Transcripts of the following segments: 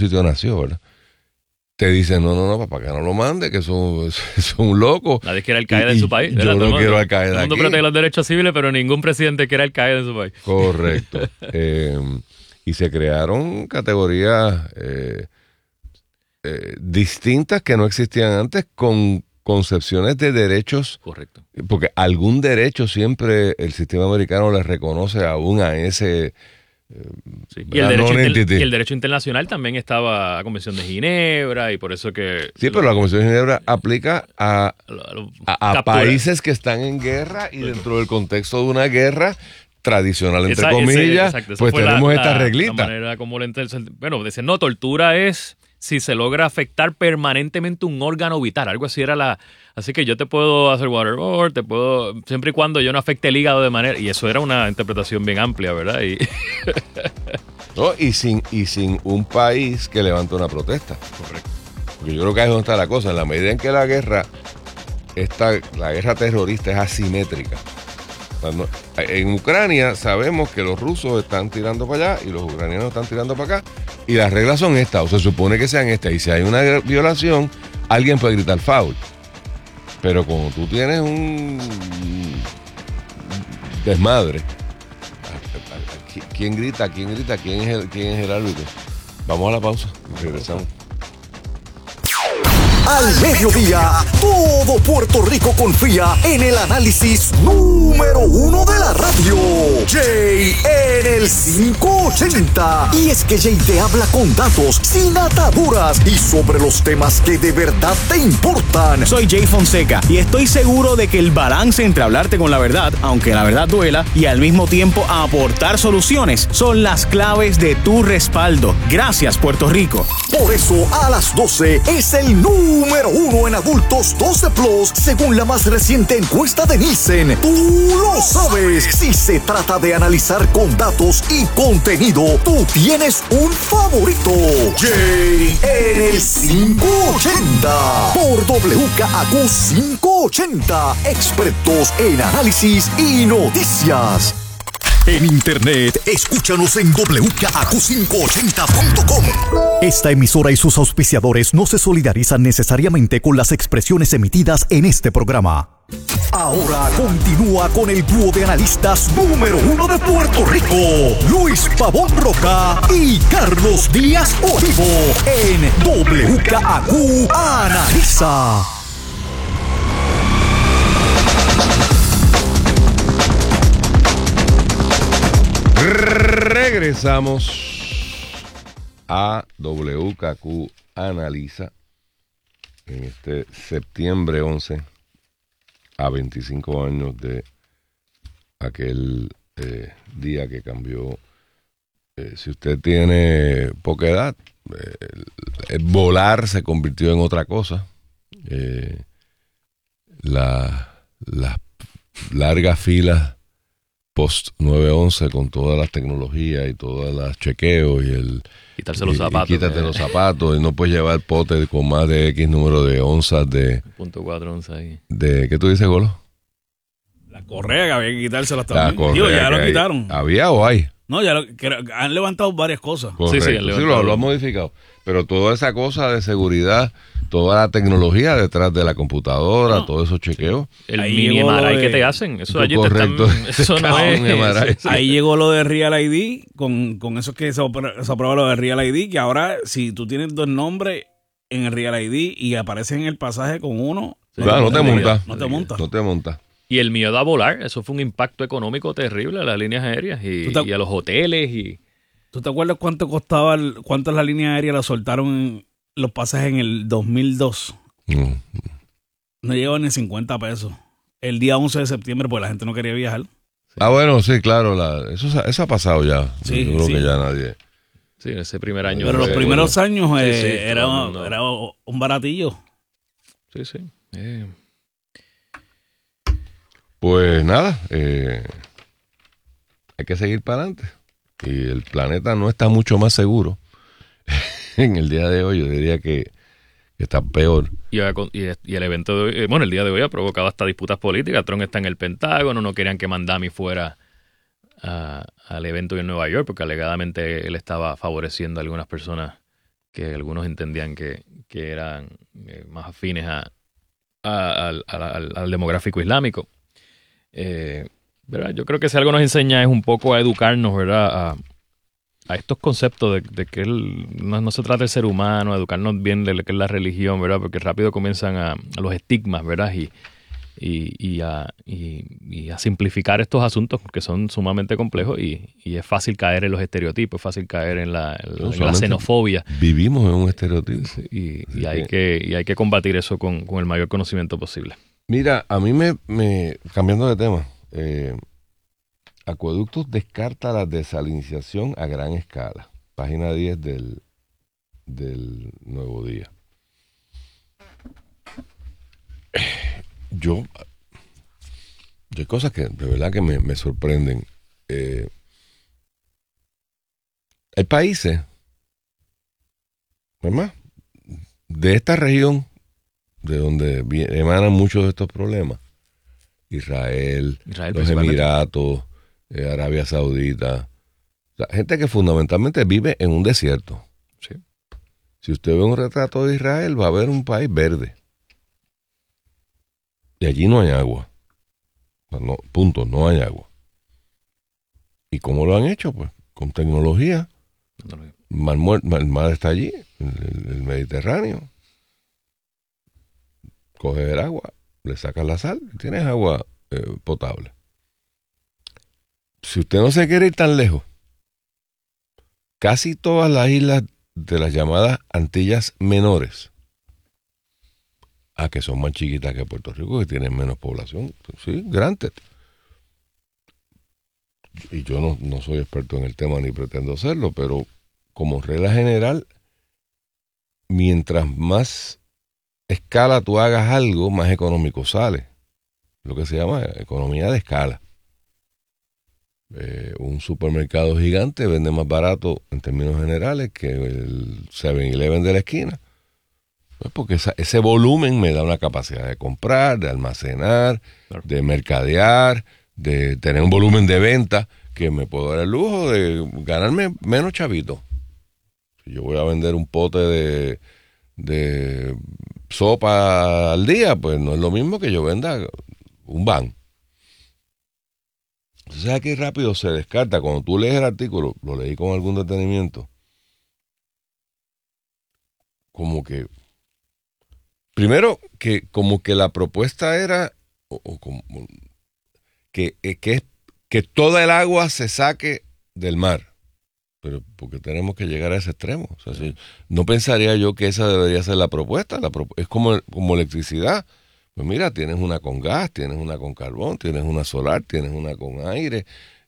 sitio nació, ¿verdad? Te dicen, no, papá, que no lo mande, que eso es un loco. Nadie quiere Al-Qaeda en su país. Yo no quiero Al-Qaeda aquí. Todo el mundo protege los derechos civiles, pero ningún presidente quiere Al-Qaeda en su país. Correcto. Y se crearon categorías distintas que no existían antes con concepciones de derechos. Correcto. Porque algún derecho siempre el sistema americano le reconoce aún a ese... Sí. Y el derecho internacional también estaba la Convención de Ginebra y por eso que... Sí, pero la Convención de Ginebra aplica a países que están en guerra y dentro del contexto de una guerra tradicional, entre comillas, pues tenemos esta reglita. La manera como dicen, no, tortura es si se logra afectar permanentemente un órgano vital, algo así era la... Así que yo te puedo hacer waterboard, siempre y cuando yo no afecte el hígado de manera... Y eso era una interpretación bien amplia, ¿verdad? No, y sin un país que levante una protesta. Correcto. Porque yo creo que ahí es donde está la cosa. En la medida en que la guerra terrorista es asimétrica. En Ucrania sabemos que los rusos están tirando para allá y los ucranianos están tirando para acá. Y las reglas son estas, o se supone que sean estas. Y si hay una violación, alguien puede gritar foul. Pero cuando tú tienes un desmadre, ¿quién grita? ¿Quién es el árbitro? Vamos a la pausa y regresamos. Al mediodía, todo Puerto Rico confía en el análisis número 1 de la radio. Jay en el 580. Y es que Jay te habla con datos, sin ataduras y sobre los temas que de verdad te importan. Soy Jay Fonseca y estoy seguro de que el balance entre hablarte con la verdad, aunque la verdad duela, y al mismo tiempo aportar soluciones son las claves de tu respaldo. Gracias, Puerto Rico. Por eso, a las 12 es el número 1 en adultos 12 plus, según la más reciente encuesta de Nielsen. Tú lo sabes. Si se trata de analizar con datos y contenido, tú tienes un favorito. Jay en el 580 por WKAQ 580, expertos en análisis y noticias. En internet, escúchanos en WKAQ580.com. Esta emisora y sus auspiciadores no se solidarizan necesariamente con las expresiones emitidas en este programa. Ahora continúa con el dúo de analistas número 1 de Puerto Rico, Luis Pavón Roca y Carlos Díaz Olivo, en WKAQ Analiza. Regresamos a WKQ Analiza en este septiembre 11, a 25 años de aquel día que cambió. Si usted tiene poca edad, volar se convirtió en otra cosa. Las largas filas post 9/11 con todas las tecnologías y todas las chequeos y quitarse los zapatos. Quítate los zapatos y no puedes llevar pote con más de X número de onzas de... 0.4 onzas ahí. ¿Qué tú dices, Golo? La correa que había que quitárselas también. Digo, ya lo quitaron. ¿Había o hay? No, ya han levantado varias cosas. Correcto. Sí, lo han modificado. Pero toda esa cosa de seguridad, toda la tecnología detrás de la computadora, todos esos chequeos. El mini MRI que te hacen. Eso allí correcto. Eso no es. Ahí llegó lo de Real ID, con eso que se aprueba lo de Real ID, que ahora si tú tienes dos nombres en el Real ID y apareces en el pasaje con uno, no te montas. No te montas. Y el miedo a volar, eso fue un impacto económico terrible a las líneas aéreas y a los hoteles. ¿Tú te acuerdas cuánto las líneas aéreas las soltaron los pasajes en el 2002? No llegaban ni 50 pesos. El día 11 de septiembre, pues la gente no quería viajar. Sí. Bueno, sí, claro. Eso ha pasado ya. Sí, yo creo que ya nadie... Sí, en ese primer año. Pero los primeros años era un baratillo. Sí, sí. Pues nada, hay que seguir para adelante. Y el planeta no está mucho más seguro en el día de hoy. Yo diría que está peor. Y el evento de hoy, el día de hoy ha provocado hasta disputas políticas. Trump está en el Pentágono, no querían que Mandami fuera al evento en Nueva York porque alegadamente él estaba favoreciendo a algunas personas que algunos entendían que eran más afines al demográfico islámico. ¿Verdad? Yo creo que si algo nos enseña es un poco a educarnos, ¿verdad? A estos conceptos de que no se trata del ser humano, a educarnos bien de lo que es la religión, ¿verdad? Porque rápido comienzan a los estigmas, ¿verdad? Y a simplificar estos asuntos porque son sumamente complejos y es fácil caer en los estereotipos, es fácil caer en la xenofobia. Vivimos en un estereotipo. Y hay que combatir eso con el mayor conocimiento posible. Mira, a mí cambiando de tema, Acueductos descarta la desalinización a gran escala. Página 10 del Nuevo Día. Hay cosas que de verdad que me sorprenden. Hay países, ¿verdad?, de esta región de donde emanan muchos de estos problemas. Israel los Emiratos, Arabia Saudita. O sea, gente que fundamentalmente vive en un desierto. Sí. Si usted ve un retrato de Israel, va a ver un país verde. Y allí no hay agua. No, punto, no hay agua. ¿Y cómo lo han hecho? Pues con tecnología. El mar está allí, el Mediterráneo. Coges el agua, le sacas la sal y tienes agua potable. Si usted no se quiere ir tan lejos, casi todas las islas de las llamadas Antillas Menores, que son más chiquitas que Puerto Rico, que tienen menos población, sí, grandes. Y yo no soy experto en el tema ni pretendo serlo, pero como regla general, mientras más escala tú hagas algo, más económico sale. Lo que se llama economía de escala. Un supermercado gigante vende más barato en términos generales que el 7-Eleven de la esquina. Pues porque ese volumen me da una capacidad de comprar, de almacenar, claro, de mercadear, de tener un volumen de venta que me puedo dar el lujo de ganarme menos chavito. Si yo voy a vender un pote de sopa al día, pues no es lo mismo que yo venda un van. Entonces aquí rápido se descarta. Cuando tú lees el artículo, lo leí con algún detenimiento, como que primero que como que la propuesta era que toda el agua se saque del mar. Pero porque tenemos que llegar a ese extremo. O sea, no pensaría yo que esa debería ser la propuesta. Es como electricidad. Pues mira, tienes una con gas, tienes una con carbón, tienes una solar, tienes una con aire.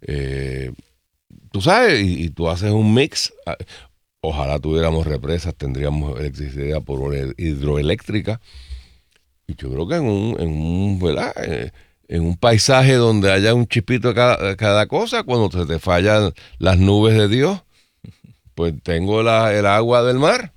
Tú sabes, y tú haces un mix. Ojalá tuviéramos represas, tendríamos electricidad por hidroeléctrica. Y yo creo que ¿verdad? En un paisaje donde haya un chispito de cada cosa, cuando se te fallan las nubes de Dios, pues tengo el agua del mar.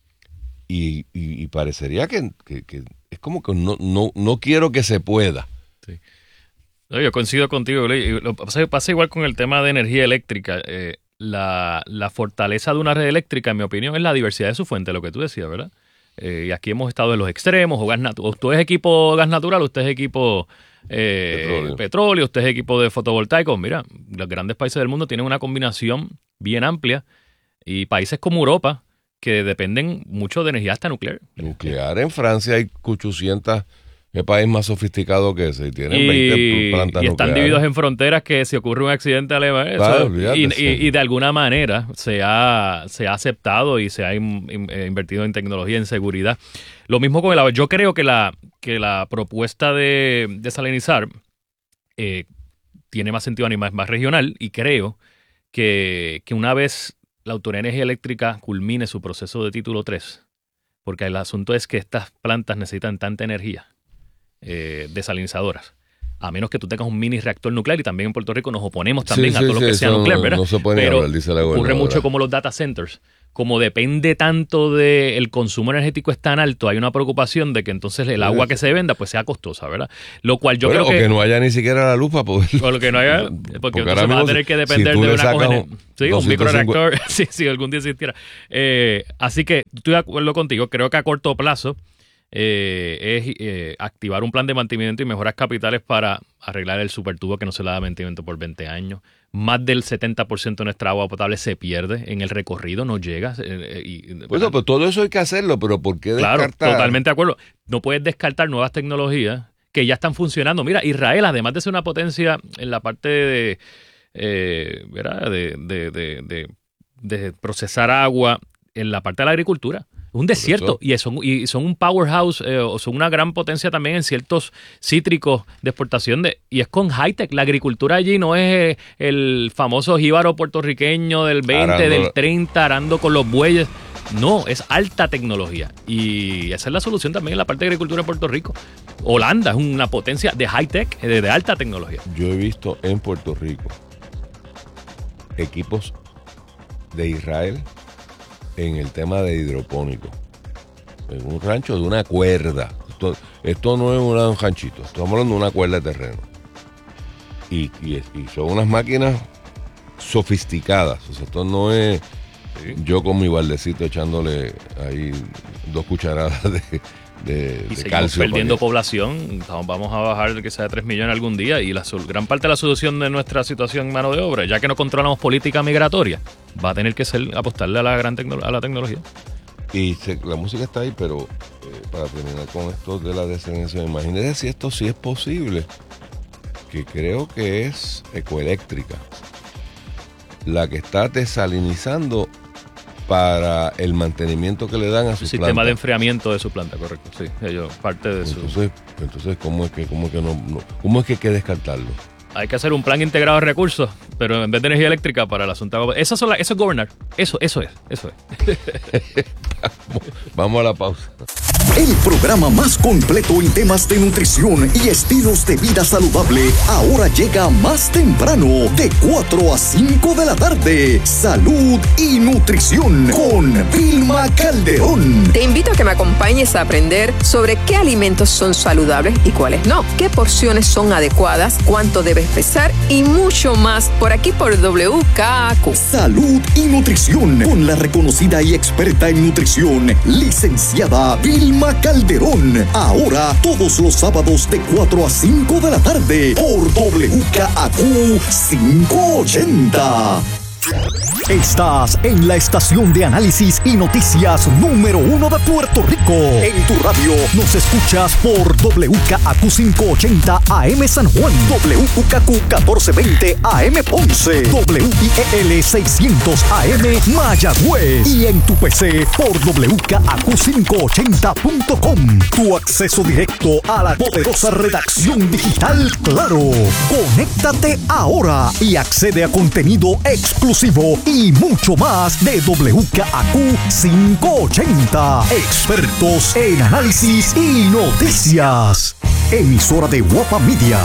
Y parecería que es como que no quiero que se pueda. Sí. No, yo coincido contigo, Blake. Lo que pasa igual con el tema de energía eléctrica. La fortaleza de una red eléctrica, en mi opinión, es la diversidad de su fuente, lo que tú decías, ¿verdad? Y aquí hemos estado en los extremos, o gas natural. Usted es equipo gas natural, usted es equipo petróleo, usted es equipo de fotovoltaicos. Mira, los grandes países del mundo tienen una combinación bien amplia, y países como Europa que dependen mucho de energía hasta nuclear. En Francia hay 800, ¿qué país más sofisticado que ese? Y tienen 20 plantas y están nucleares. divididos en fronteras que si ocurre un accidente Claro, y de alguna manera se ha aceptado y se ha invertido en tecnología, en seguridad. Lo mismo con el agua. Yo creo que la propuesta de desalinizar tiene más sentido y más regional, y creo que una vez la Autoridad de Energía Eléctrica culmine su proceso de título 3, porque el asunto es que estas plantas necesitan tanta energía desalinizadoras, a menos que tú tengas un mini reactor nuclear, y también en Puerto Rico nos oponemos también a todo lo que sea nuclear, ¿verdad? No se puede pero hablar, dice la ocurre gobernadora. mucho como los data centers, como depende tanto del consumo energético es tan alto, hay una preocupación de que entonces el agua que se venda pues sea costosa, ¿verdad? Lo cual yo creo que... O que no haya ni siquiera la luz para poder... O lo que no haya... Porque entonces vas a tener que depender de una un microreactor, si algún día existiera. Así que estoy de acuerdo contigo, creo que a corto plazo es activar un plan de mantenimiento y mejoras capitales para arreglar el supertubo que no se le da mantenimiento por 20 años. Más del 70% de nuestra agua potable se pierde en el recorrido, no llega. Bueno, pues todo eso hay que hacerlo, pero ¿por qué descartar? Claro, totalmente de acuerdo. No puedes descartar nuevas tecnologías que ya están funcionando. Mira, Israel, además de ser una potencia en la parte ¿verdad? de procesar agua, en la parte de la agricultura. Un desierto y son un powerhouse o son una gran potencia también en ciertos cítricos de exportación y es con high-tech. La agricultura allí no es el famoso jíbaro puertorriqueño del 20, del 30, arando con los bueyes. No, es alta tecnología y esa es la solución también en la parte de agricultura de Puerto Rico. Holanda es una potencia de high-tech, de alta tecnología. Yo he visto en Puerto Rico equipos de Israel en el tema de hidropónico, en un rancho de una cuerda. Esto no es un ranchito, estamos hablando de una cuerda de terreno. Y son unas máquinas sofisticadas. O sea, esto no es yo con mi baldecito echándole ahí 2 cucharadas de y calcio. Perdiendo población, vamos a bajar que sea de 3 millones algún día y gran parte de la solución de nuestra situación en mano de obra, ya que no controlamos política migratoria, va a tener que ser apostarle a la tecnología. Y la música está ahí, pero para terminar con esto de la desalinizadora, imagínense si esto sí es posible, que creo que es Ecoeléctrica la que está desalinizando para el mantenimiento que le dan a su sistema planta. De enfriamiento de su planta, correcto. Sí, ellos parte de entonces ¿cómo es que hay que descartarlo? Hay que hacer un plan integrado de recursos, pero en vez de energía eléctrica para el asunto. Eso es gobernar. Eso es. Vamos a la pausa. El programa más completo en temas de nutrición y estilos de vida saludable ahora llega más temprano, de 4 a 5 de la tarde. Salud y nutrición con Vilma Calderón. Te invito a que me acompañes a aprender sobre qué alimentos son saludables y cuáles no, qué porciones son adecuadas, cuánto debes pesar y mucho más por aquí por WKAQ. Salud y nutrición con la reconocida y experta en nutrición, licenciada Vilma Calderón. Ahora todos los sábados de 4 a 5 de la tarde por WKAQ 580. Estás en la estación de análisis y noticias número 1 de Puerto Rico. En tu radio nos escuchas por WKAQ 580 AM San Juan, WKAQ 1420 AM Ponce, WIEL 600 AM Mayagüez y en tu PC por WKAQ580.com. Tu acceso directo a la poderosa redacción digital Claro. Conéctate ahora y accede a contenido exclusivo y mucho más de WKAQ 580. Expertos en análisis y noticias. Emisora de Guapa Media.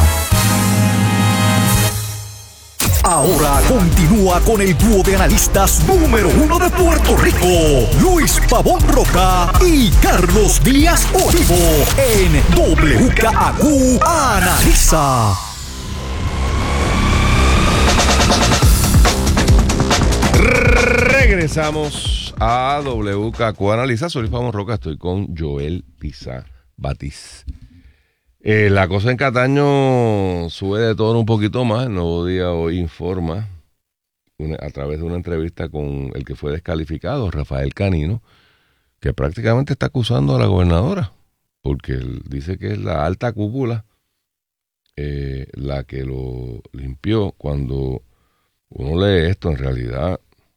Ahora continúa con el dúo de analistas número 1 de Puerto Rico, Luis Pavón Roca y Carlos Díaz Olivo, en WKAQ Analiza. Regresamos a WKAQ Analiza. Soy Luis Pavón Roca, estoy con Joel Pizá Batiz. La cosa en Cataño sube de todo un poquito más. El Nuevo Día hoy informa a través de una entrevista con el que fue descalificado, Rafael Canino, que prácticamente está acusando a la gobernadora, porque él dice que es la alta cúpula la que lo limpió. Cuando uno lee esto, en realidad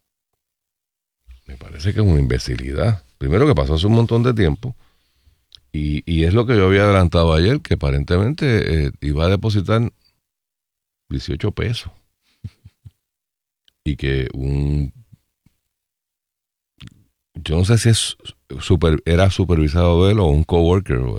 me parece que es una imbecilidad. Primero, que pasó hace un montón de tiempo. Y es lo que yo había adelantado ayer, que aparentemente iba a depositar 18 pesos. Y que yo no sé si era supervisado de él o un coworker, o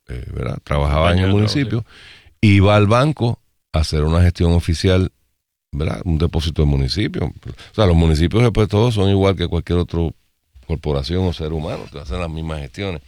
trabajaba en el municipio, iba al banco a hacer una gestión oficial ¿verdad? Un depósito del municipio. O sea, los municipios después de todo son igual que cualquier otra corporación o ser humano, que hacen las mismas gestiones.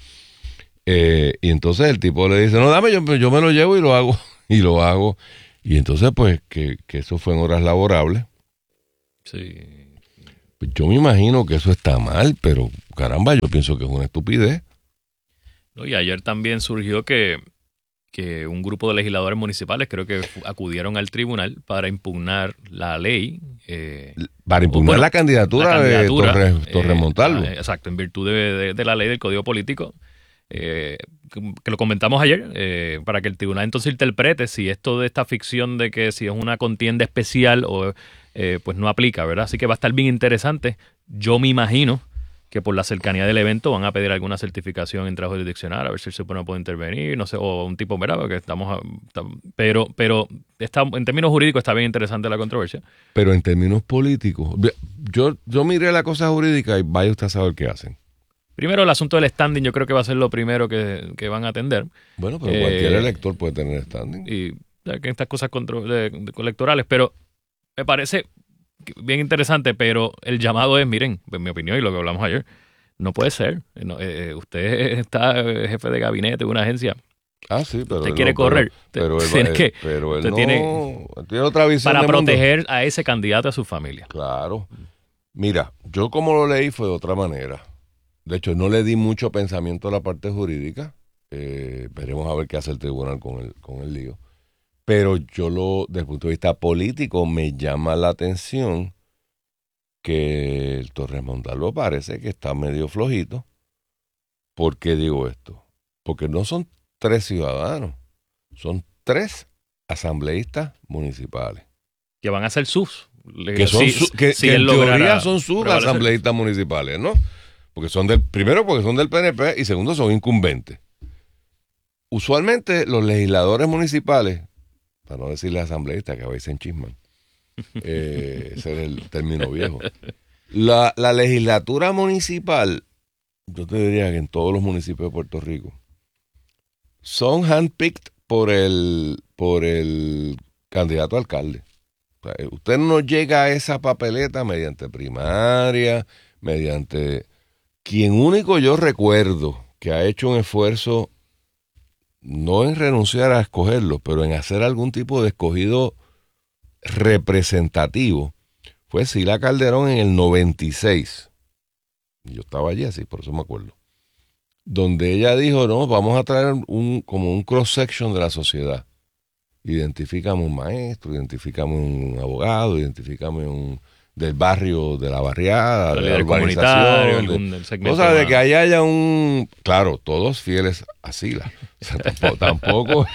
Y entonces el tipo le dice, no, dame, yo me lo llevo y lo hago. Y lo hago. Y entonces, pues, que eso fue en horas laborables. Sí. Yo me imagino que eso está mal, pero caramba, yo pienso que es una estupidez. No, y ayer también surgió que un grupo de legisladores municipales creo que acudieron al tribunal para impugnar la ley. Para impugnar la candidatura de Torres Montalvo. Exacto, en virtud de la ley del Código Político. Que lo comentamos ayer, para que el tribunal entonces interprete si esto de esta ficción de que si es una contienda especial o pues no aplica, ¿verdad? Así que va a estar bien interesante. Yo me imagino que por la cercanía del evento van a pedir alguna certificación en trabajo jurisdiccional, a ver si el Supremo puede intervenir, no sé, o un tipo, ¿verdad? Porque pero está, en términos jurídicos está bien interesante la controversia. Pero en términos políticos, yo miré la cosa jurídica y vaya usted a saber qué hacen. Primero, el asunto del standing yo creo que va a ser lo primero que van a atender. Bueno, pero cualquier elector puede tener standing. Y ya que estas cosas electorales, pero me parece bien interesante, pero el llamado es, miren, en mi opinión y lo que hablamos ayer, no puede ser. Usted está jefe de gabinete de una agencia. Ah, sí, pero usted quiere correr. Pero él tiene otra visión para de proteger mundo. a ese candidato y a su familia. Claro. Mira, yo como lo leí fue de otra manera. De hecho, no le di mucho pensamiento a la parte jurídica. Veremos a ver qué hace el tribunal con el lío. Pero yo desde el punto de vista político, me llama la atención que el Torres Montalvo parece que está medio flojito. ¿Por qué digo esto? Porque no son 3 ciudadanos, son 3 asambleístas municipales. Que van a ser sus. Que en teoría son sus asambleístas municipales, ¿no? Porque primero porque son del PNP y segundo son incumbentes. Usualmente los legisladores municipales, para no decirles asambleístas que a veces enchisman, ese es el término viejo. La legislatura municipal, yo te diría que en todos los municipios de Puerto Rico, son handpicked por el candidato a alcalde. O sea, usted no llega a esa papeleta mediante primaria, mediante... Quien único yo recuerdo que ha hecho un esfuerzo, no en renunciar a escogerlo, pero en hacer algún tipo de escogido representativo, fue Sila Calderón en el 96. Yo estaba allí así, por eso me acuerdo. Donde ella dijo, no, vamos a traer como un cross-section de la sociedad. Identificamos un maestro, identificamos un abogado, identificamos del barrio, de la barriada, de la urbanización, cosas de que ahí haya claro, todos fieles a Sila. O sea, tampoco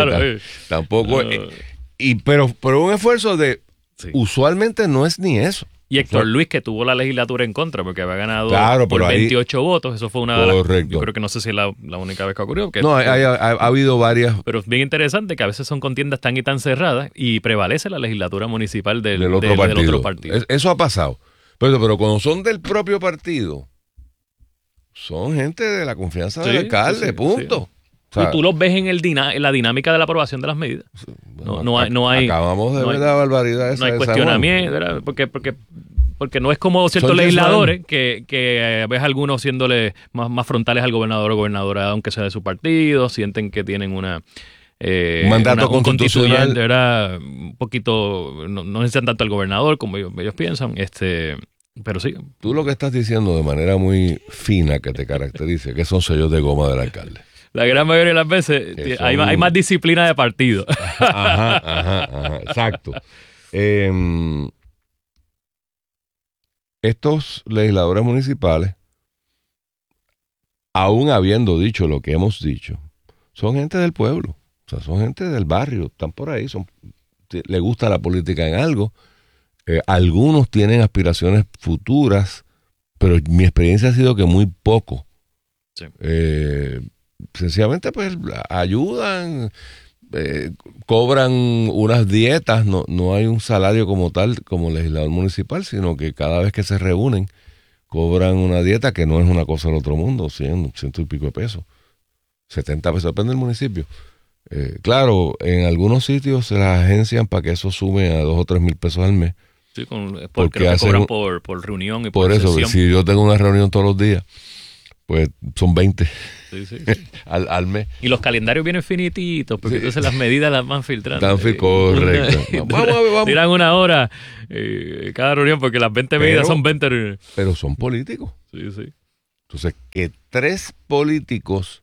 pero un esfuerzo de usualmente no es ni eso. Y Héctor Luis, que tuvo la legislatura en contra porque había ganado por 28 votos, eso fue una de las, yo creo que no sé si es la única vez que ocurrió. No, ha habido varias. Pero es bien interesante que a veces son contiendas tan y tan cerradas y prevalece la legislatura municipal del otro partido. Eso ha pasado. Pero cuando son del propio partido, son gente de la confianza del alcalde, punto. Sí. O sea, y tú los ves en la dinámica de la aprobación de las medidas. Bueno, no hay. Acabamos de ver la barbaridad esa. No hay cuestionamiento, ¿verdad? Porque no es como ciertos legisladores que ves algunos siéndole más frontales al gobernador o gobernadora, aunque sea de su partido, sienten que tienen un mandato constitucional. Era un poquito, no necesitan tanto al gobernador como ellos piensan, pero sí. Tú lo que estás diciendo de manera muy fina que te caracterice, que son sellos de goma del alcalde. La gran mayoría de las veces hay más disciplina de partido. Ajá, exacto. Estos legisladores municipales, aún habiendo dicho lo que hemos dicho, son gente del pueblo, o sea, son gente del barrio, están por ahí, les gusta la política en algo. Algunos tienen aspiraciones futuras, pero mi experiencia ha sido que muy poco. Sí. Sencillamente pues ayudan, cobran unas dietas, no hay un salario como tal como legislador municipal, sino que cada vez que se reúnen cobran una dieta que no es una cosa del otro mundo, 100 y pico de pesos, 70 pesos, depende del municipio, Claro, en algunos sitios se las agencian para que eso sume a 2 o 3 mil pesos al mes. Sí, Porque porque te cobran por reunión y por eso, sesión. si yo tengo una reunión todos los días, pues son 20 Sí. al mes. Y los calendarios vienen finititos, porque entonces las medidas las van filtrando. Correcto. Vamos. Tiran una hora cada reunión, porque las 20 medidas son 20 reuniones. Pero son políticos. Sí. Entonces, que 3 políticos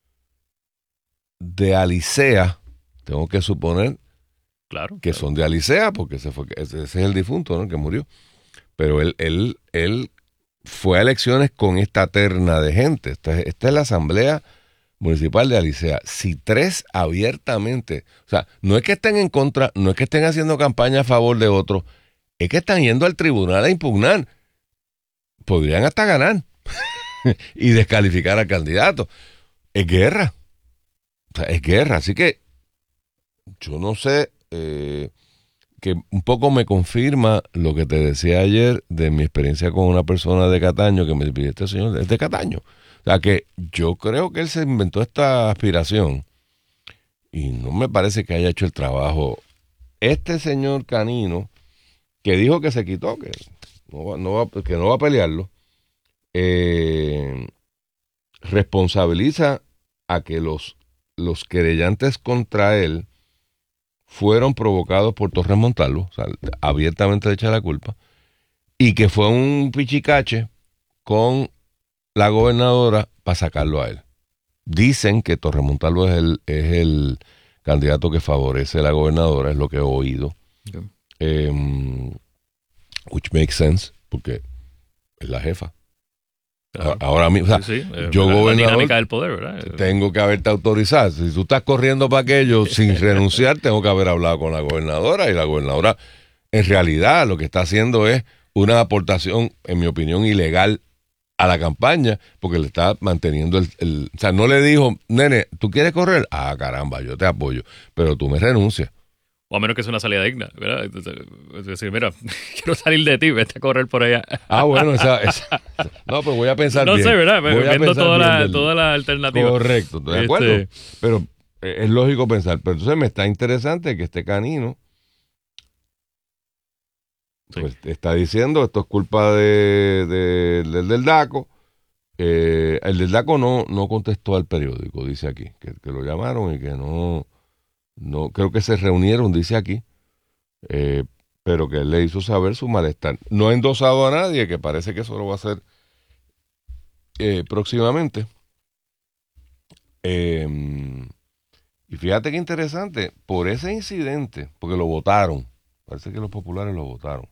de Alicea, tengo que suponer Claro. que son de Alicea, porque ese es el difunto, ¿no? Que murió. Pero él fue a elecciones con esta terna de gente. Esta es la Asamblea Municipal de Alicea. Si 3 abiertamente, o sea, no es que estén en contra, no es que estén haciendo campaña a favor de otros, es que están yendo al tribunal a impugnar. Podrían hasta ganar y descalificar al candidato. Es guerra. O sea, es guerra. Así que yo no sé, que un poco me confirma lo que te decía ayer de mi experiencia con una persona de Cataño que me pidió: este señor es de Cataño. O sea, que yo creo que él se inventó esta aspiración y no me parece que haya hecho el trabajo. Este señor Canino, que dijo que se quitó, que no va a pelearlo, responsabiliza a que los querellantes contra él fueron provocados por Torres Montalvo, o sea, abiertamente le echa la culpa, y que fue un pichicache con la gobernadora para sacarlo a él. Dicen que Torres Montalvo es el candidato que favorece a la gobernadora, es lo que he oído. Okay. Which makes sense, porque es la jefa. Claro. Ahora mismo, o sea, yo gobernador, la dinámica del poder, ¿verdad? Tengo que haberte autorizado. Si tú estás corriendo para aquello sin renunciar, tengo que haber hablado con la gobernadora, y la gobernadora en realidad lo que está haciendo es una aportación, en mi opinión, ilegal a la campaña, porque le está manteniendo o sea, no le dijo: nene, ¿tú quieres correr? Ah, caramba, yo te apoyo, pero tú me renuncias. O a menos que sea una salida digna, ¿verdad? Es decir, mira, quiero salir de ti, vete a correr por allá. Bueno, no, pero voy a pensar bien. No sé, ¿verdad? Viendo toda la alternativa. Correcto, estoy de acuerdo. Pero es lógico pensar. Pero entonces me está interesante que este Canino pues está diciendo: esto es culpa del DACO. El del DACO no contestó al periódico, dice aquí, que lo llamaron y que no, creo que se reunieron, dice aquí, pero que él le hizo saber su malestar. No ha endosado a nadie, que parece que eso lo va a hacer próximamente. Y fíjate qué interesante, por ese incidente, porque lo votaron, parece que los populares lo votaron,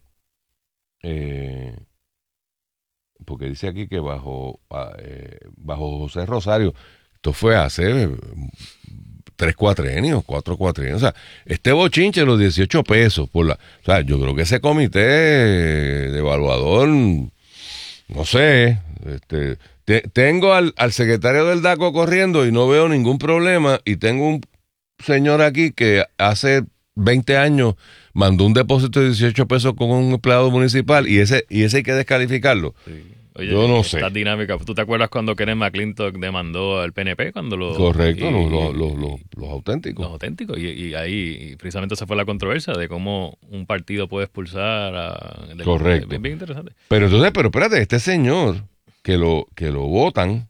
porque dice aquí que bajo José Rosario, esto fue hace 4 cuatrienios, o sea, este bochinche, los 18 pesos o sea, yo creo que ese comité de evaluador, no sé, tengo al secretario del DACO corriendo y no veo ningún problema, y tengo un señor aquí que hace 20 años mandó un depósito de 18 pesos con un empleado municipal, y ese hay que descalificarlo. Sí. Oye, yo no sé. Esta dinámica. ¿Tú te acuerdas cuando Kenneth McClintock demandó al PNP? Correcto, los auténticos. Los auténticos. Y ahí precisamente esa fue la controversia de cómo un partido puede expulsar a... Correcto. Bien interesante. Pero espérate, este señor que lo votan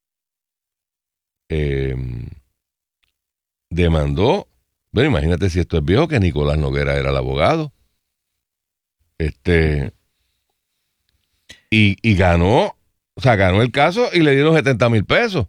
demandó. Bueno, imagínate si esto es viejo, que Nicolás Noguera era el abogado. Y ganó, o sea, ganó el caso y le dieron 70,000 pesos.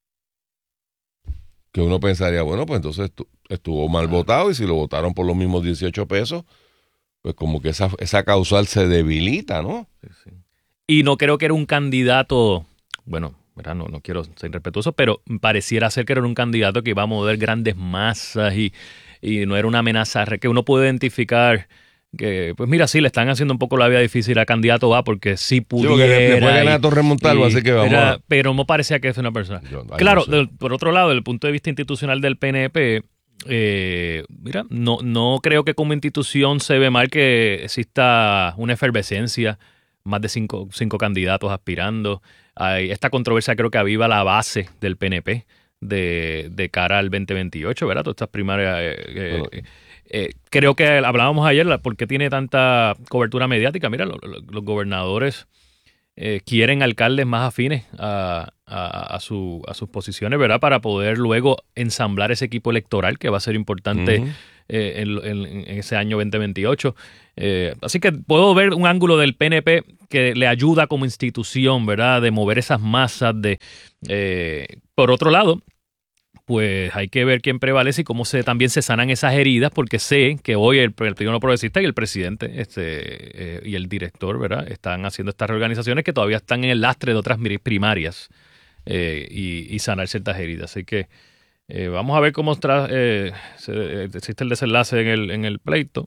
Que uno pensaría, bueno, pues entonces estuvo mal votado, y si lo votaron por los mismos 18 pesos, pues como que esa causal se debilita, ¿no? Sí. Y no creo que era un candidato, bueno, ¿verdad? No quiero ser irrespetuoso, pero pareciera ser que era un candidato que iba a mover grandes masas y no era una amenaza que uno puede identificar que, pues mira, sí, le están haciendo un poco la vida difícil al candidato A, porque sí pudiera. Sí, porque le puede ganar a Torres Montalvo, así que vamos pero no parecía que es una persona. Claro, no sé. Por otro lado, desde el punto de vista institucional del PNP, mira, no creo que como institución se ve mal que exista una efervescencia, más de cinco candidatos aspirando. Esta controversia creo que aviva la base del PNP. de cara al 2028, ¿verdad? Todas estas primarias. Creo que hablábamos ayer, ¿por qué tiene tanta cobertura mediática? Mira, los gobernadores quieren alcaldes más afines a sus posiciones, ¿verdad? Para poder luego ensamblar ese equipo electoral que va a ser importante en ese año 2028. Así que puedo ver un ángulo del PNP que le ayuda como institución, ¿verdad? De mover esas masas. Por otro lado, pues hay que ver quién prevalece y cómo también se sanan esas heridas, porque sé que hoy el Partido No Progresista y el presidente y el director, ¿verdad?, están haciendo estas reorganizaciones que todavía están en el lastre de otras primarias y sanar ciertas heridas. Así que vamos a ver cómo existe el desenlace en el pleito.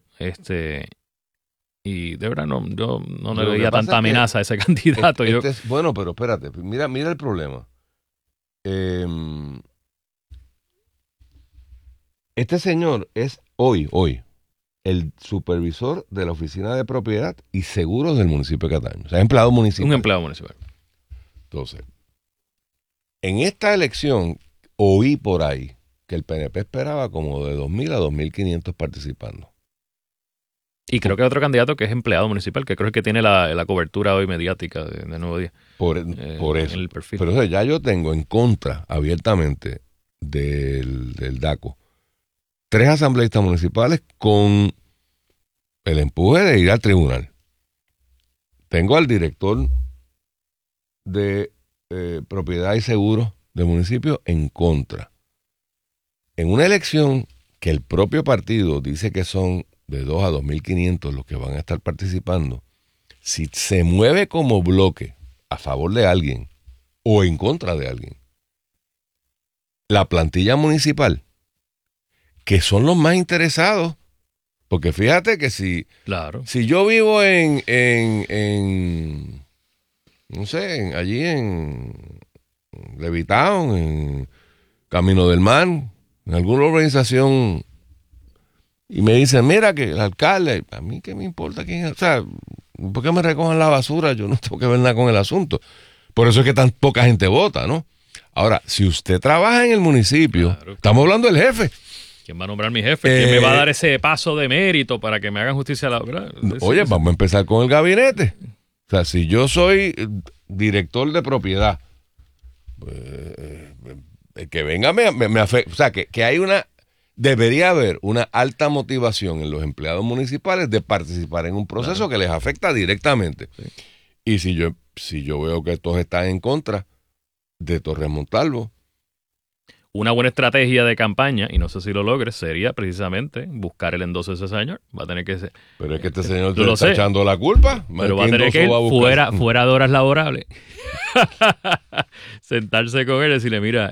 Y de verdad yo no le veía tanta amenaza a ese candidato. Bueno, pero espérate, mira el problema. Este señor es hoy el supervisor de la Oficina de Propiedad y Seguros del municipio de Cataño. O sea, empleado municipal. Un empleado municipal. Entonces, en esta elección oí por ahí que el PNP esperaba como de 2.000 a 2.500 participando. Y creo que hay otro candidato que es empleado municipal, que creo que tiene la cobertura hoy mediática de Nuevo Día. Por eso. En el perfil. Pero eso ya yo tengo en contra abiertamente del DACO 3 asambleístas municipales con el empuje de ir al tribunal. Tengo al director de propiedad y seguros del municipio en contra. En una elección que el propio partido dice que son de 2 a 2.500 los que van a estar participando, si se mueve como bloque a favor de alguien o en contra de alguien, la plantilla municipal, que son los más interesados, porque fíjate que si yo vivo en no sé, allí en Levitown, en Camino del Mar, en alguna organización, y me dicen, mira que el alcalde, a mí qué me importa quién es, o sea, ¿por qué me recojan la basura? Yo no tengo que ver nada con el asunto. Por eso es que tan poca gente vota, ¿no? Ahora, si usted trabaja en el municipio, estamos hablando del jefe. ¿Quién va a nombrar mi jefe? ¿Quién me va a dar ese paso de mérito para que me hagan justicia a la obra? Oye, vamos a empezar con el gabinete. O sea, si yo soy director de propiedad, que venga me afecta. O sea, que hay debería haber una alta motivación en los empleados municipales de participar en un proceso que les afecta directamente. Sí. Y si yo veo que todos están en contra de Torres Montalvo, una buena estrategia de campaña, y no sé si lo logres, sería precisamente buscar el endoso de ese señor. Va a tener que ser. Pero es que este señor te está echando la culpa. Pero va a tener que ir fuera de horas laborables. Sentarse con él y decirle, mira,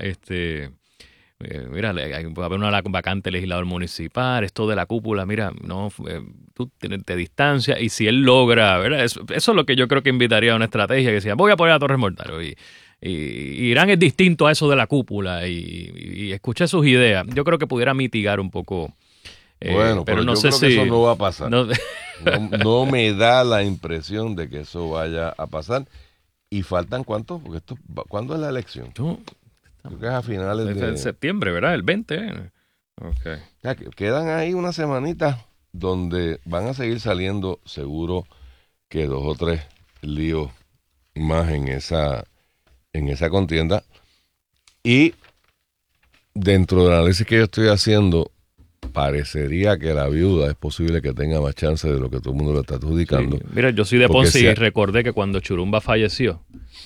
va a haber una vacante legislador municipal, esto de la cúpula, mira, no, tú te distancias, y si él logra, ¿verdad? Eso es lo que yo creo que invitaría a una estrategia, que decía, voy a poner a Torres Montalvo, y Irán es distinto a eso de la cúpula, y escuché sus ideas. Yo creo que pudiera mitigar un poco. Bueno, pero no sé creo si que eso no va a pasar. No me da la impresión de que eso vaya a pasar. ¿Y faltan cuántos? Porque ¿cuándo es la elección? Creo que es a finales de septiembre, ¿verdad? El 20. Okay. Ya, quedan ahí una semanita donde van a seguir saliendo seguro que 2 o 3 líos más en esa contienda. Y dentro del análisis que yo estoy haciendo, parecería que la viuda es posible que tenga más chance de lo que todo el mundo le está adjudicando. Sí. Mira, yo soy de Ponce y recordé que cuando Churumba falleció,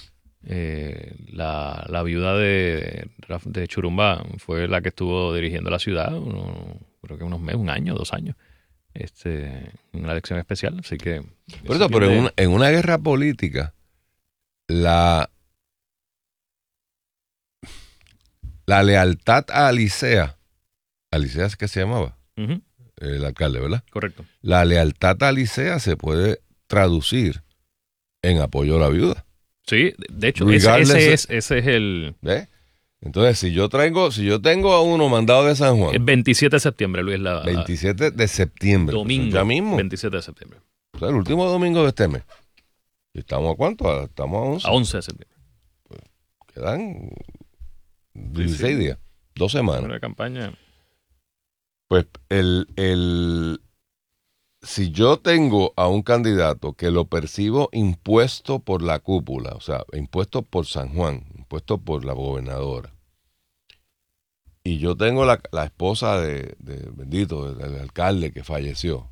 la viuda de Churumba fue la que estuvo dirigiendo la ciudad, creo que unos meses, 1 año, 2 años, en una elección especial. Así que. Por eso, pero en una guerra política, la lealtad a Alicea es que se llamaba, el alcalde, ¿verdad? Correcto. La lealtad a Alicea se puede traducir en apoyo a la viuda. Sí, de hecho, ese es el. ¿Ves? Entonces, si yo tengo a uno mandado de San Juan. El 27 de septiembre, Luis. 27 de septiembre. Domingo. Ya mismo. 27 de septiembre. O sea, el último domingo de este mes. ¿Y estamos a cuánto? Estamos a 11. A 11 de septiembre. Pues, quedan 16 días, 2 semanas. Una campaña. Pues si yo tengo a un candidato que lo percibo impuesto por la cúpula, o sea, impuesto por San Juan, impuesto por la gobernadora, y yo tengo la esposa del alcalde que falleció,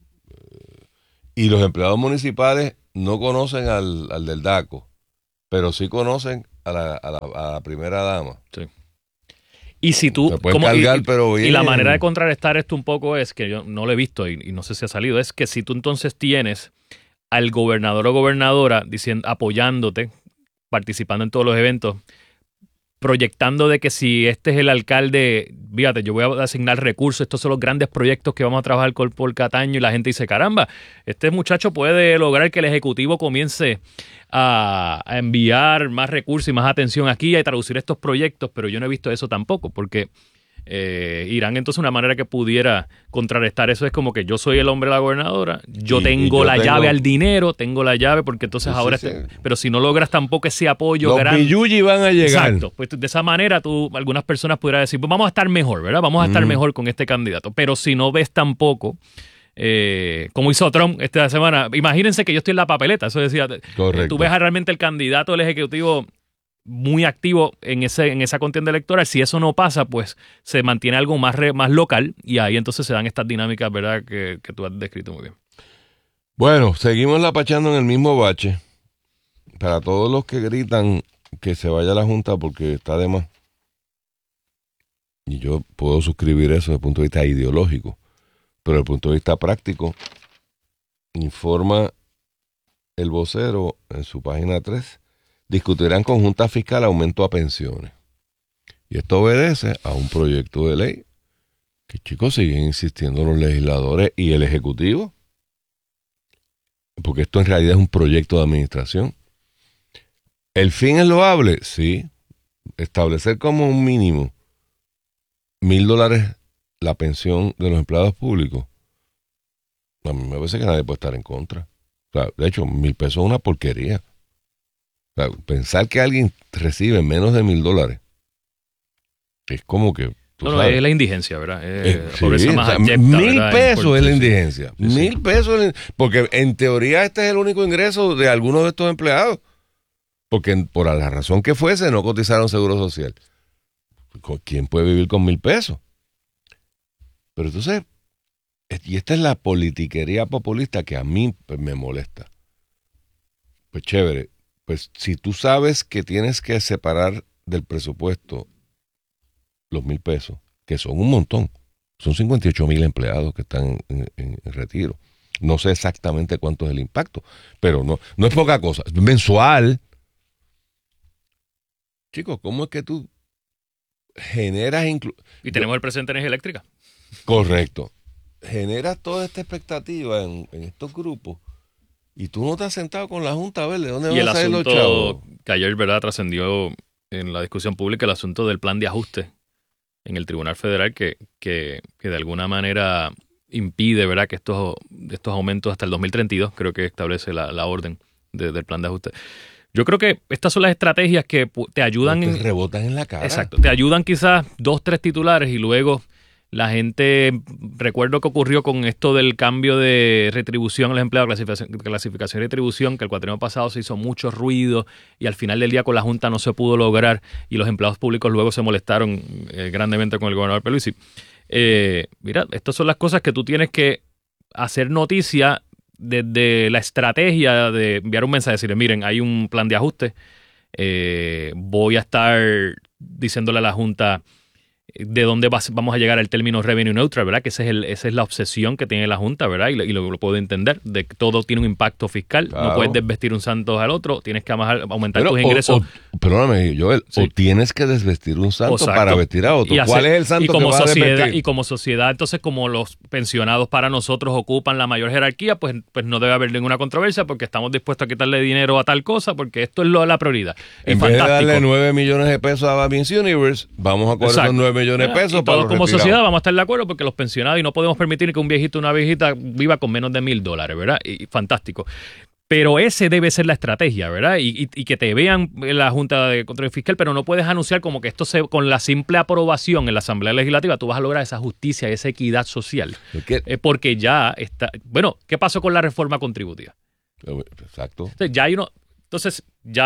y los empleados municipales no conocen al del DACO, pero sí conocen a la primera dama. Sí. Y si tú, y la manera de contrarrestar esto un poco es, que yo no lo he visto y no sé si ha salido, es que si tú entonces tienes al gobernador o gobernadora apoyándote, participando en todos los eventos, proyectando de que si este es el alcalde, fíjate, yo voy a asignar recursos, estos son los grandes proyectos que vamos a trabajar por Cataño, y la gente dice, caramba, este muchacho puede lograr que el Ejecutivo comience a enviar más recursos y más atención aquí, a traducir estos proyectos, pero yo no he visto eso tampoco, porque Irán entonces una manera que pudiera contrarrestar eso es como que yo soy el hombre de la gobernadora, yo tengo la llave al dinero, tengo la llave porque entonces ahora pero si no logras tampoco ese apoyo los billuyi van a llegar. Exacto, pues de esa manera algunas personas pudieran decir, pues vamos a estar mejor, ¿verdad? Vamos a estar mejor con este candidato, pero si no ves tampoco como hizo Trump esta semana, imagínense que yo estoy en la papeleta, eso decía, tú ves realmente el candidato del Ejecutivo muy activo en esa contienda electoral. Si eso no pasa, pues se mantiene algo más local, y ahí entonces se dan estas dinámicas, ¿verdad?, que tú has descrito muy bien. Bueno, seguimos lapachando en el mismo bache. Para todos los que gritan que se vaya la Junta porque está de más, y yo puedo suscribir eso desde el punto de vista ideológico, pero desde el punto de vista práctico, informa el vocero en su página 3, discutirán con Junta Fiscal aumento a pensiones. Y esto obedece a un proyecto de ley que, chicos, siguen insistiendo los legisladores y el Ejecutivo, porque esto en realidad es un proyecto de administración. ¿El fin es loable? Sí. Establecer como un mínimo $1,000 la pensión de los empleados públicos, a mí me parece que nadie puede estar en contra. O sea, de hecho, $1,000 es una porquería. O sea, pensar que alguien recibe menos de $1,000 es como que... es la indigencia, ¿verdad? Sí, más abyecta, $1,000 es la indigencia. Sí. $1,000, porque en teoría este es el único ingreso de algunos de estos empleados. Porque por la razón que fuese no cotizaron seguro social. ¿Quién puede vivir con $1,000? Pero entonces, y esta es la politiquería populista que a mí me molesta. Pues chévere. Pues si tú sabes que tienes que separar del presupuesto los $1,000, que son un montón, son 58,000 empleados que están en retiro. No sé exactamente cuánto es el impacto, pero no es poca cosa. Es mensual. Chicos, ¿cómo es que tú generas... Y tenemos el presidente de Energía Eléctrica. Correcto. Generas toda esta expectativa en estos grupos. Y tú no te has sentado con la Junta a ver de dónde van a salir los chavos. Y el asunto que ayer, ¿verdad?, trascendió en la discusión pública, el asunto del plan de ajuste en el Tribunal Federal que de alguna manera impide, ¿verdad?, que estos aumentos hasta el 2032, creo que establece la orden del plan de ajuste. Yo creo que estas son las estrategias que te ayudan. Te rebotan en la cara. Exacto. Te ayudan quizás 2, 3 titulares y luego la gente, recuerdo que ocurrió con esto del cambio de retribución a los empleados, clasificación y retribución, que el cuatrienio pasado se hizo mucho ruido y al final del día con la Junta no se pudo lograr y los empleados públicos luego se molestaron grandemente con el gobernador Pierluisi. Mira, estas son las cosas que tú tienes que hacer noticia desde la estrategia de enviar un mensaje, decirle, miren, hay un plan de ajuste, voy a estar diciéndole a la Junta de dónde vamos a llegar al término revenue neutral, ¿verdad? Que esa es la obsesión que tiene la Junta, ¿verdad? Y lo puedo entender, de que todo tiene un impacto fiscal. Claro. No puedes desvestir un santo al otro, tienes que aumentar tus ingresos. Perdóname, Joel, sí. O tienes que desvestir un santo para vestir a otro. ¿Cuál es el santo que va a desvestir? Y como sociedad, entonces, como los pensionados para nosotros ocupan la mayor jerarquía, pues no debe haber ninguna controversia porque estamos dispuestos a quitarle dinero a tal cosa porque esto es la prioridad. En vez de darle $9 millones a Miss Universe, vamos a coger esos $9 millones de pesos y todos como sociedad vamos a estar de acuerdo porque los pensionados y no podemos permitir que un viejito o una viejita viva con menos de $1,000, ¿verdad? Y fantástico. Pero ese debe ser la estrategia, ¿verdad? Y que te vean en la Junta de Control Fiscal, pero no puedes anunciar como que esto con la simple aprobación en la Asamblea Legislativa tú vas a lograr esa justicia y esa equidad social. Porque ya está... Bueno, ¿qué pasó con la reforma contributiva? Exacto. Entonces,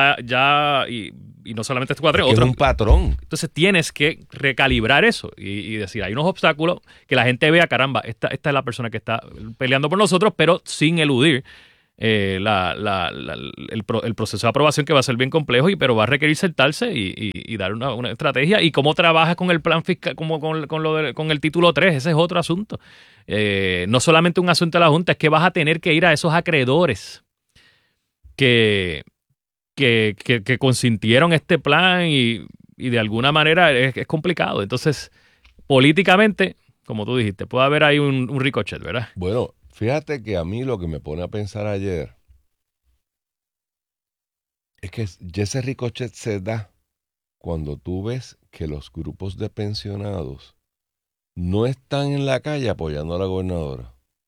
y no solamente este cuatro, es un patrón. Entonces tienes que recalibrar eso y decir, hay unos obstáculos que la gente vea, caramba, esta es la persona que está peleando por nosotros, pero sin eludir el proceso de aprobación, que va a ser bien complejo, pero va a requerir sentarse y dar una estrategia. Y cómo trabajas con el plan fiscal, como con el título 3, ese es otro asunto. No solamente un asunto de la Junta, es que vas a tener que ir a esos acreedores que consintieron este plan y de alguna manera es complicado. Entonces, políticamente, como tú dijiste, puede haber ahí un ricochet, ¿verdad? Bueno, fíjate que a mí lo que me pone a pensar ayer es que ese ricochet se da cuando tú ves que los grupos de pensionados no están en la calle apoyando a la gobernadora.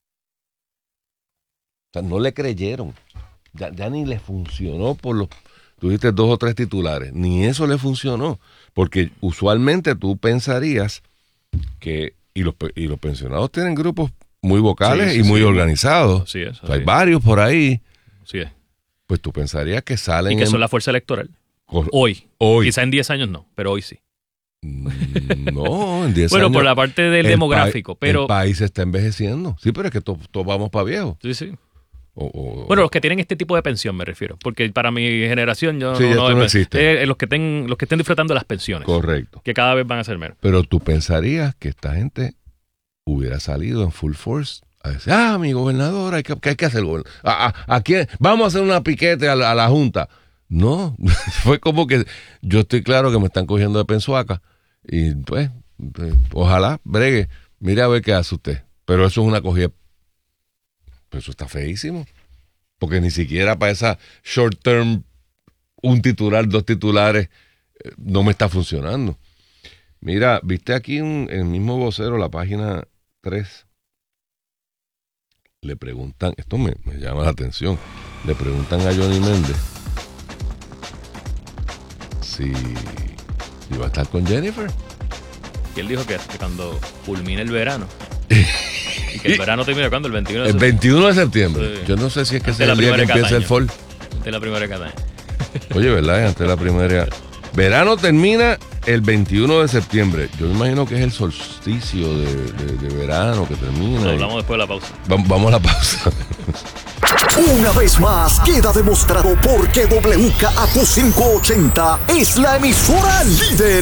O sea, no le creyeron. Ya ni le funcionó tú dijiste 2 o 3 titulares, ni eso le funcionó, porque usualmente tú pensarías que, y los pensionados tienen grupos muy vocales y muy organizados. Sí, eso, hay varios por ahí. Sí es. Pues tú pensarías que salen... Y que son la fuerza electoral. Hoy. Quizá en 10 años no, pero hoy sí. No, en 10 años... Bueno, por la parte del demográfico, pero... El país está envejeciendo. Sí, pero es que todos vamos para viejos. Sí. Bueno, los que tienen este tipo de pensión me refiero, porque para mi generación no existe. Los que estén disfrutando de las pensiones. Correcto. Que cada vez van a ser menos. Pero tú pensarías que esta gente hubiera salido en full force a decir, mi gobernadora, ¿qué hay que hacer? ¿A quién? Vamos a hacer una piquete a la Junta. No, fue como que yo estoy claro que me están cogiendo de pensuaca y pues ojalá bregue, mire a ver qué hace usted. Pero eso es una cogida. Pero eso está feísimo. Porque ni siquiera para esa short term, un titular, 2 titulares, no me está funcionando. Mira, viste aquí en el mismo vocero, la página 3. Le preguntan, esto me llama la atención, le preguntan a Johnny Méndez si va a estar con Jennifer. Y él dijo que cuando culmine el verano... Y que el verano termina ¿cuándo? El 21 de septiembre. El 21 de septiembre. Sí. Yo no sé si es que es el día que empieza el fall. Antes de la primera Cataña. Oye, ¿verdad? Antes de la primera. Verano termina el 21 de septiembre. Yo me imagino que es el solsticio de verano que termina. Lo hablamos después de la pausa. Vamos a la pausa. Una vez más, queda demostrado por qué WKAQ580 es la emisora líder